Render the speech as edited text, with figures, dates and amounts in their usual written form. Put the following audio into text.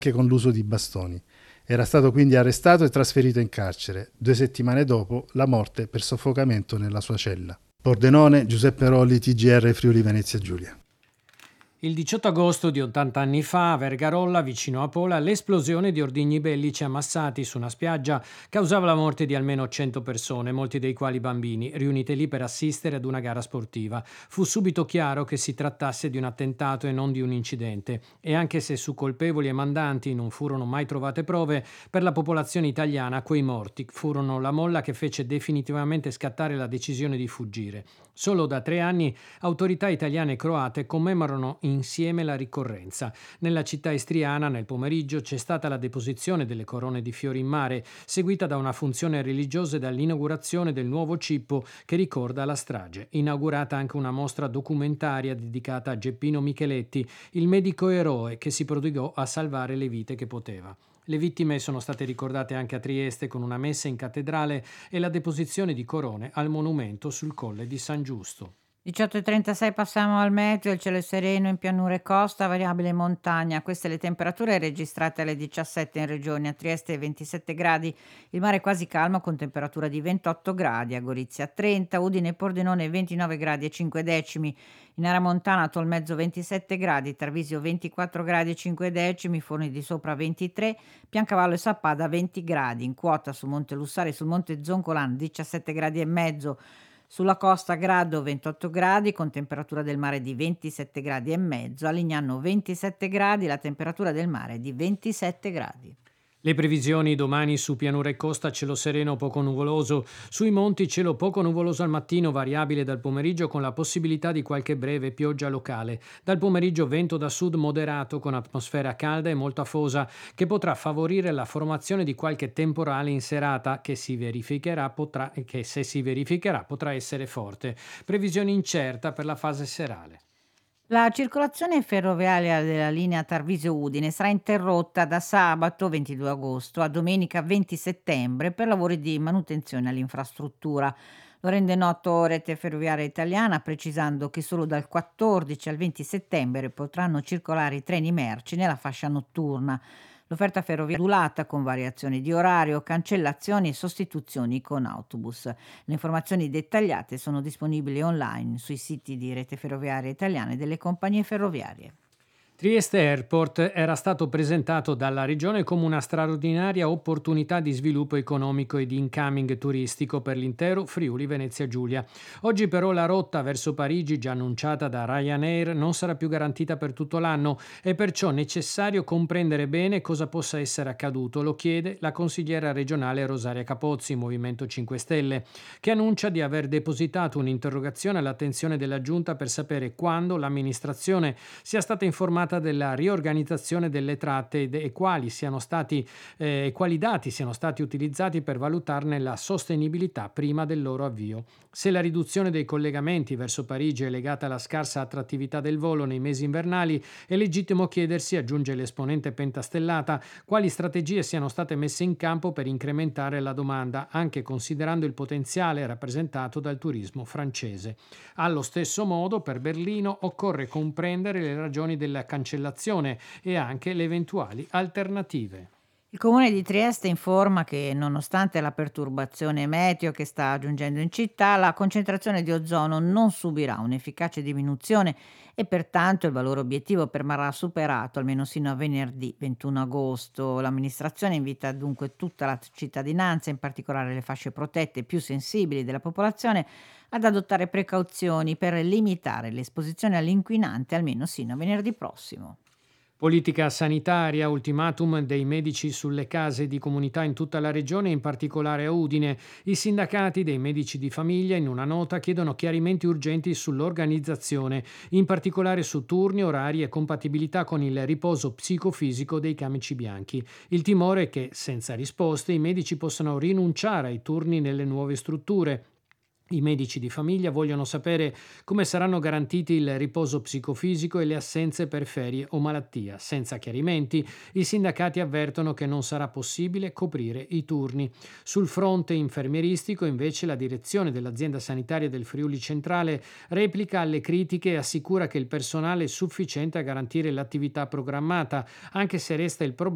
anche con l'uso di bastoni. Era stato quindi arrestato e trasferito in carcere. 2 settimane dopo, la morte per soffocamento nella sua cella. Pordenone, Giuseppe Rolli, TGR Friuli Venezia Giulia. Il 18 agosto di 80 anni fa, a Vergarolla, vicino a Pola, l'esplosione di ordigni bellici ammassati su una spiaggia causava la morte di almeno 100 persone, molti dei quali bambini, riunite lì per assistere ad una gara sportiva. Fu subito chiaro che si trattasse di un attentato e non di un incidente, e anche se su colpevoli e mandanti non furono mai trovate prove, per la popolazione italiana quei morti furono la molla che fece definitivamente scattare la decisione di fuggire. Solo da 3 anni autorità italiane e croate commemorano insieme la ricorrenza. Nella città istriana nel pomeriggio c'è stata la deposizione delle corone di fiori in mare, seguita da una funzione religiosa e dall'inaugurazione del nuovo cippo che ricorda la strage. Inaugurata anche una mostra documentaria dedicata a Geppino Micheletti, il medico eroe che si prodigò a salvare le vite che poteva. Le vittime sono state ricordate anche a Trieste con una messa in cattedrale e la deposizione di corone al monumento sul Colle di San Giusto. 18:36 passiamo al meteo, il cielo è sereno in pianura e costa, variabile in montagna. Queste le temperature registrate alle 17 in regione, a Trieste 27 gradi, il mare è quasi calmo con temperatura di 28 gradi, a Gorizia 30, Udine e Pordenone 29 gradi e 5 decimi, in area montana Tolmezzo 27 gradi, Tarvisio 24 gradi e 5 decimi, Forni di Sopra 23, Piancavallo e Sappada 20 gradi, in quota su Monte Lussari e sul Monte Zoncolan 17 gradi e mezzo, sulla costa Grado 28 gradi con temperatura del mare di 27 gradi e mezzo, a Lignano 27 gradi, la temperatura del mare è di 27 gradi. Le previsioni domani su pianura e costa cielo sereno poco nuvoloso, sui monti cielo poco nuvoloso al mattino variabile dal pomeriggio con la possibilità di qualche breve pioggia locale. Dal pomeriggio vento da sud moderato con atmosfera calda e molto afosa che potrà favorire la formazione di qualche temporale in serata che se si verificherà potrà essere forte. Previsione incerta per la fase serale. La circolazione ferroviaria della linea Tarvisio-Udine sarà interrotta da sabato 22 agosto a domenica 20 settembre per lavori di manutenzione all'infrastruttura. Lo rende noto Rete Ferroviaria Italiana, precisando che solo dal 14 al 20 settembre potranno circolare i treni merci nella fascia notturna. L'offerta ferroviaria è modulata con variazioni di orario, cancellazioni e sostituzioni con autobus. Le informazioni dettagliate sono disponibili online sui siti di Rete Ferroviaria Italiana e delle compagnie ferroviarie. Trieste Airport era stato presentato dalla Regione come una straordinaria opportunità di sviluppo economico e di incoming turistico per l'intero Friuli Venezia Giulia. Oggi però la rotta verso Parigi, già annunciata da Ryanair, non sarà più garantita per tutto l'anno e perciò necessario comprendere bene cosa possa essere accaduto, lo chiede la consigliera regionale Rosaria Capozzi, Movimento 5 Stelle, che annuncia di aver depositato un'interrogazione all'attenzione della Giunta per sapere quando l'amministrazione sia stata informata della riorganizzazione delle tratte e quali dati siano stati utilizzati per valutarne la sostenibilità prima del loro avvio. Se la riduzione dei collegamenti verso Parigi è legata alla scarsa attrattività del volo nei mesi invernali, è legittimo chiedersi, aggiunge l'esponente pentastellata, quali strategie siano state messe in campo per incrementare la domanda, anche considerando il potenziale rappresentato dal turismo francese. Allo stesso modo, per Berlino occorre comprendere le ragioni della cancellazione e anche le eventuali alternative. Il comune di Trieste informa che, nonostante la perturbazione meteo che sta giungendo in città, la concentrazione di ozono non subirà un'efficace diminuzione e pertanto il valore obiettivo permarrà superato almeno sino a venerdì 21 agosto. L'amministrazione invita dunque tutta la cittadinanza, in particolare le fasce protette più sensibili della popolazione, ad adottare precauzioni per limitare l'esposizione all'inquinante almeno sino a venerdì prossimo. Politica sanitaria, ultimatum dei medici sulle case di comunità in tutta la regione, in particolare a Udine. I sindacati dei medici di famiglia in una nota chiedono chiarimenti urgenti sull'organizzazione, in particolare su turni, orari e compatibilità con il riposo psicofisico dei camici bianchi. Il timore è che, senza risposte, i medici possano rinunciare ai turni nelle nuove strutture. I medici di famiglia vogliono sapere come saranno garantiti il riposo psicofisico e le assenze per ferie o malattia. Senza chiarimenti, i sindacati avvertono che non sarà possibile coprire i turni. Sul fronte infermieristico, invece, la direzione dell'azienda sanitaria del Friuli Centrale replica alle critiche e assicura che il personale è sufficiente a garantire l'attività programmata, anche se resta il problema